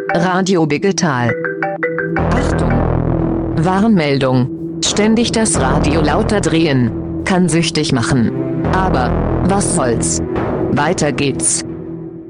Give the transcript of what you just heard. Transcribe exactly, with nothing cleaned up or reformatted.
Radio Biggetal. Achtung! Warnmeldung. Ständig das Radio lauter drehen kann süchtig machen. Aber was soll's? Weiter geht's.